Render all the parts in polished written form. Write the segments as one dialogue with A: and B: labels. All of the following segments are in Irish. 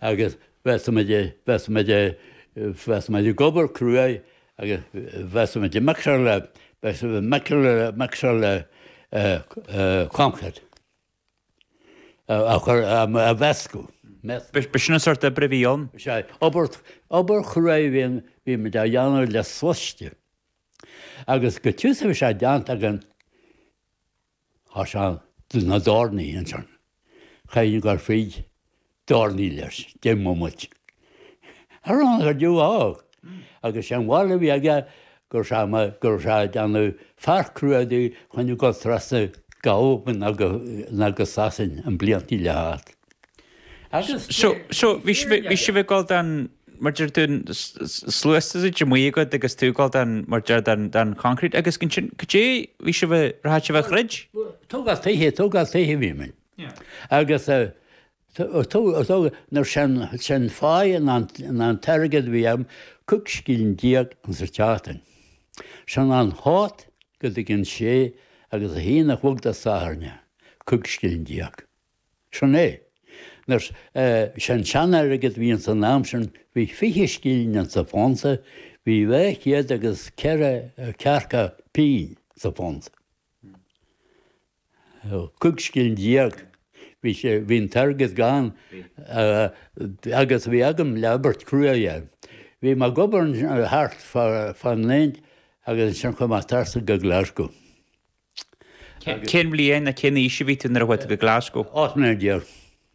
A: agus bheits me de gobar cruúi agus bheits me de meachsar le comchad a bhescú.
B: Bysna sort o brefion?
A: Obair chruúi bhí me de dheanú le swiste. Agus go túsa bhí sé deant agan há se na dárnaí an san. Chain gur fríd dárnaí leis, dé muid. Arán gur dú ág. Agus an bhla bhí aige gur se deanú fearcrúadaí chuinú go trasna gában agus sasin an bliantí le háat.
B: So, bhí si bh gáil den martir dún slúasta de muígad agus túáil den martir den concrete agus cé bhí si bh ráid se bh chrid?
A: Tógáil taithe bhí min. Agus nar sin fáin an teirgad bhí am cucscílinn díag an sa teatan. Sean an háit go gin sé agus a hína chugta sáharne cucscílinn díag. Sean é. Nars sin seanargad bhí an san námsin bhí fiche scílinn an sa fónsa, bhí bheith agus cearcha pí sa fónsa. Cucscílinn díag hín targad gan agus bhí agam lebert cruúile. Bhí má gobarn hart fan léint agus sin chum tarsa go Glasgow.
B: Cén blion na cin ísihíún ar bhaid go Glasgow?
A: 8 díag.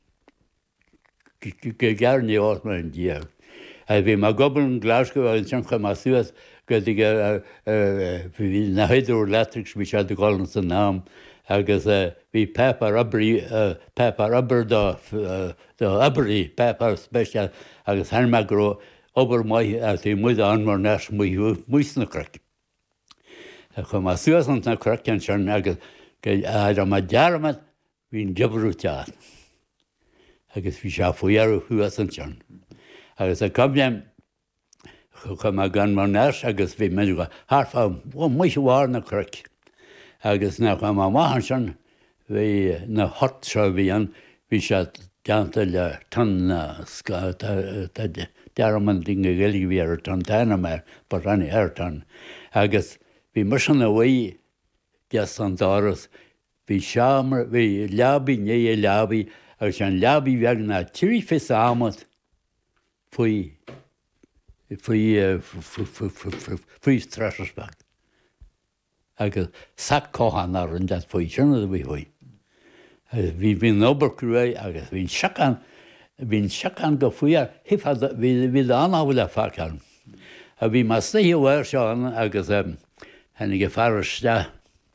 A: Go gearní 8 díag. Bhí má gobarn Glasgow agus sin chum suas go bhí na héidir letrics bhí se do gáilna san nám. Agus bhí pepar aber do Aberí pepar speisial agus hanime go obair maith a tí muide anmar nes muisna craic. Chu má suasant na craicean sin agus a má dearamad hín debarú tead. Agus bhí se faoarú thuas an sin. Agus a cumneam chu má gan mar nes agus bhí me go thfa muisehhar na craic. Agus nach am máhan sin bhí na hot seo bhí an bhí se deanta le tan dearman dinge geig bhí ar tan taine me bar ranna airtan. Agus bhí mar sin a bhaí gas an dáras bhí seaamar bhí leabí né leabí agus an leabí bheag na tíí fis ámad faoi strasasbach. Agus sac cóhan ar an dead faoi sinna a bhí hoi. Bhí bhín obaircrúi agus bhín seachan go fuiar bhí anhfuil le fachan. A bhí má snaí bhhair seán agus hennig go feariste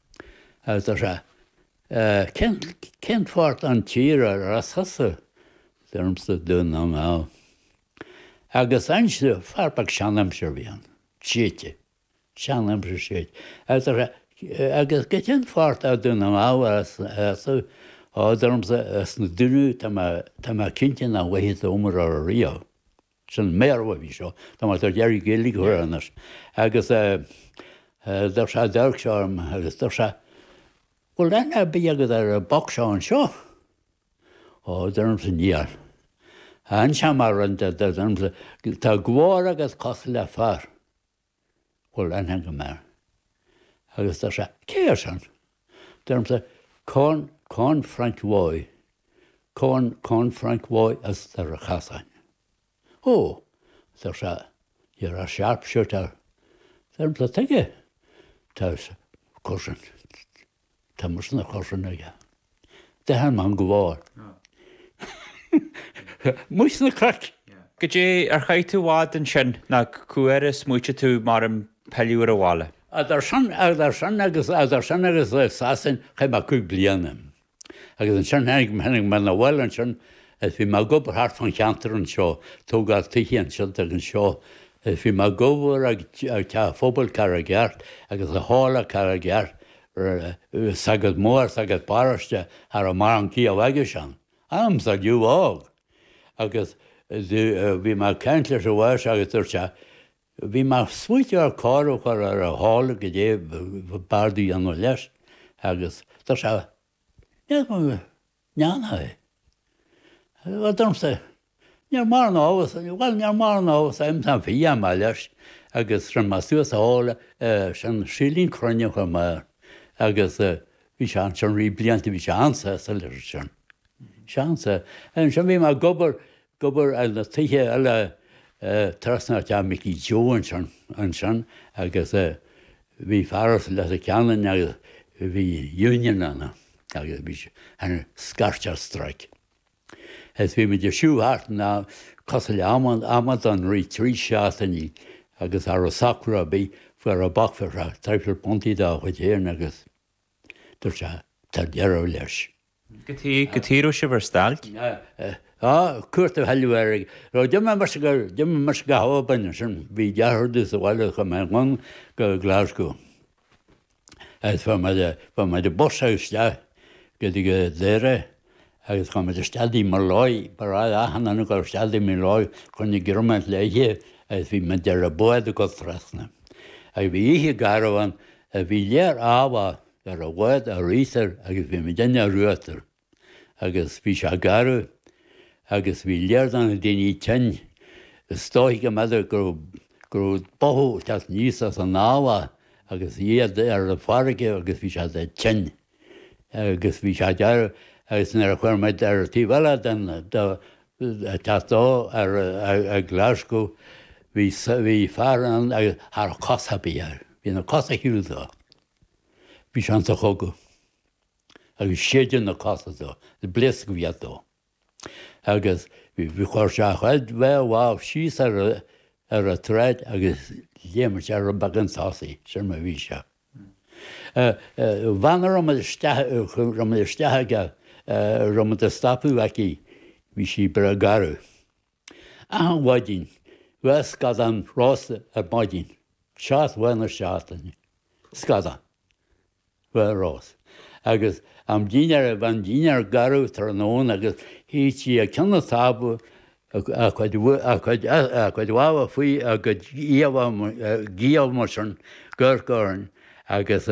A: cén fáirt an tír ar as hasa dermsa dún am á. Agus einste fearpach seanamsir bhí an, síte. Seanamsir síte. Agus go cén fáirt a dún am á ádarmsa na duú tá cinnte na bhaithe umar ar a rio. Sin méarha bhí seo, Tá mar dearí géalaigh thuannas. Agus dar se deirh searm agus dar se bhfuil lena bí agad ar a boc seán seo ádarmsa níar. An se mar an darmsa tá gháir agus cos le fear bhfuil lena go mar. Agus dar se céir san. Darmsa Con Frank Woy, Con Frank Woy as dar a chasain. Dar se ar a sharpshirt ar. Dar pla teige. Tá corsan. Tá musna corsan aige. De han man gváir. Musna crack.
B: Go dé ar chaid tú bhád an sin na cuaras muite tú mar an peiliú a bhála.
A: Dar san agus sasin chaim má cúig blianam. Agus an sin hennig me na bhil an sin bhí má gobar hart fan cheantar an seo, tógáil tuí an sin an seo. Bhí má gobar ag te fóbal car a gceart agus a hála car a gceart sagad mór sagad páraiste ar a mar an cí a bhaige sean. Am sa dú ág. Agus bhí má ceint leis a bhhair agus tuirte. Bhí má smuoite ar cáú chuir ar a hála go dé bardaí an leis agus tá se neanha. Darmsa Níor mar áhas bhil near mar áhas im san fi má leis agus ran má suas ála san sílín crunne chu mar agus bhí se an rí blianta bhí se ansa sa leir sin. Seansa an sin bhí má gobar na tuthe eile trasna te micí Joan an sin agus bhí fearras leis a ceanan agus bhí union anna agus bhí an scartear strike. Hes bhí me de siúhart ná cosal amad an rí trí seaataní agus ar a sacra bí fuar a bachfar a treipir pontí dá chuid héan agus dur se tar dearh leis.
B: Gotíú se bhar stailt?
A: Cuirta heúir rá de mar go haban sin bhí dearú a bhile chu me gan go Glasgow. Fa me de boshaiste go go déire agus chu me de stadí mar láid barrá achanna go stadí mí láid chun i ggurrmaid leiche agus bhí me de a buad go trasna. A bhí ihe garhan a bhí léar áha ar a bhid a ríar agus bhí me déine ruútar agus bhí se garú agus bhí léir an daoine tin stáigh meidir gur bothú te níos as an áha agus iad ar a farige agus bhí se de tin agus bhí se dear agus nar a chuir meid ar tíhile tetá ar Glasgow hí fearan agus th cosabíar, hí na cosa hiúdá. Bhí se an sa chogu agus séidir na cosatá, de blis go bhéadá. Agus bhí chuir se chuid bheith síos ar a treid agus léimar ar a bagantásaí sin mar bhí se. Bhanar stethe rom a stapú aici bhí si bre a garú. An bhaidín bheith scadan rása ar maidín, seaat bhhanar seaataine, scadan bheith rás. Agus am díinear bhan díinear garú tar an ón agus hí si a cena tábú a chuid bhha faoi a go gíomh mar sin gurcáin agus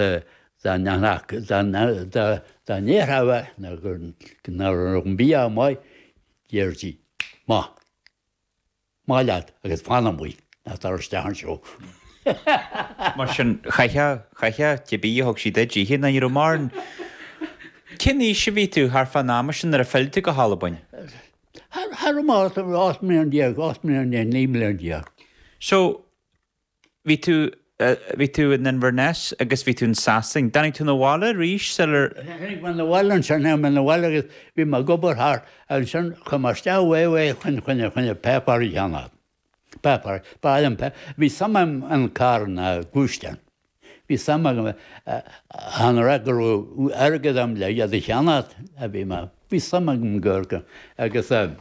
A: néthhabh nar an bí mai déirtí má leat agus fanamhaí na tar stean seo.
B: Mar sin chaiche te bíthg si de ddíhé na ar marn. Cinní se bhí tú th fannáama sin ar a feilte go hálabain?
A: Har má 8 milliún díag, 8 milliún 9 milliún díag.
B: So bhí tú in Inverness agus bhí tú in Sassing. Danig tú na bhála ríis selar?
A: Hanig man na bhálan sin man na bhála agus bhí má gobar thar an sin chu mar steahhé chunne pepar í cheanna. Pepar, báim pepar. Bhí samam an car na gústean. Bhí samam an ragur agad am le iad i cheanna a bhí má. Bhí samam gurca agus chu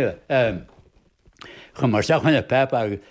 A: mar chunne pepar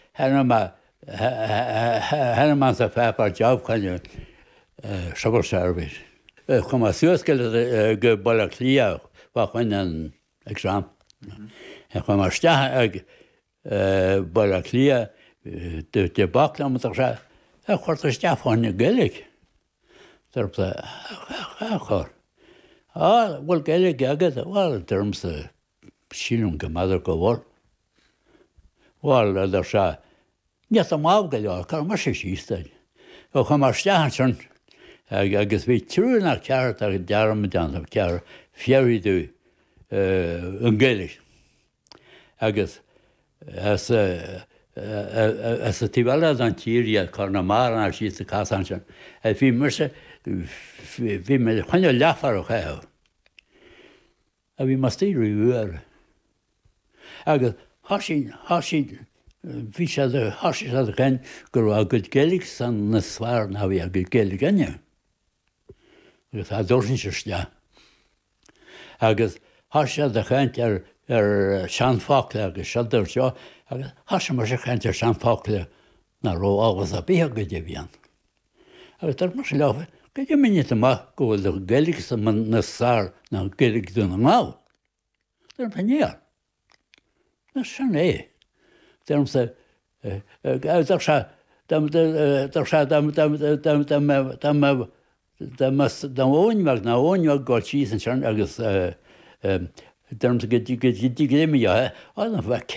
A: hena man sa pepar job chunne sugar service. Chu mar suascail go bolla clíach bha chuin an exam. Chu mar stethe ag bolla clia de baklam se chuirta steáinne geig tar chur. Bhfuil geig agad bhil dermsa síún go maidir go bhil. Bhil idir se ní a mágaile chu mar sé sísteid. ó chu mar stean sin agus bhí trúnach ceart a dearm an cear fiaridú an ggéilis. Agus as a tíhile an tíí chu na mar an sí a cásan sin. Bhí mar bhí me chuine lefar ó chéh. A bhí mas tíú uair. Agus hasí bhí sé hasí a chen gur a go géig san na sfar na bhí a go géig gnne. Agus a dúsin se ste. Agus hasí a cheint ar seanfácle agus seidir seo, agus hasí mar se cheint ar seanfácle na ró águs a bí go dé bhían. Agus tar mar se lefa, go dé miní amach go bhfuil a géig san na sár na géig dúna má. Tar panéar. Na sin é. Derm se óinmach na óinmach gáil síos an sin agus derm go dtí gréimi á bheith